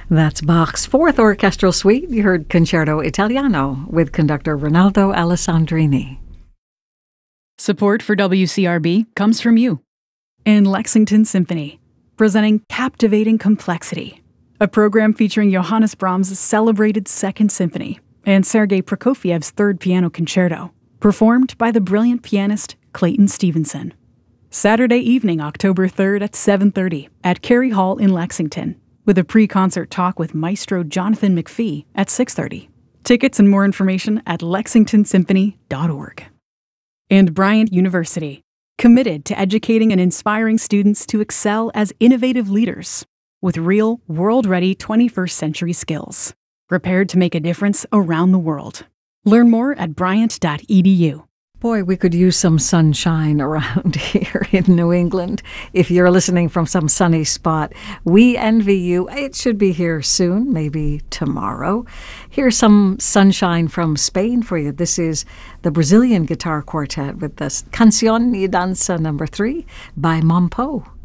That's Bach's Fourth Orchestral Suite. You heard Concerto Italiano with conductor Ronaldo Alessandrini. Support for WCRB comes from you. And Lexington Symphony, presenting Captivating Complexity, a program featuring Johannes Brahms' celebrated Second Symphony and Sergei Prokofiev's Third Piano Concerto, performed by the brilliant pianist Clayton Stevenson. Saturday evening, October 3rd at 7:30 at Cary Hall in Lexington, with a pre-concert talk with Maestro Jonathan McPhee at 6:30. Tickets and more information at lexingtonsymphony.org. And Bryant University, committed to educating and inspiring students to excel as innovative leaders with real, world-ready 21st century skills, prepared to make a difference around the world. Learn more at bryant.edu. Boy, we could use some sunshine around here in New England. If you're listening from some sunny spot, we envy you. It should be here soon, maybe tomorrow. Here's some sunshine from Spain for you. This is the Brazilian Guitar Quartet with the Canción y Danza No. 3 by Mompo.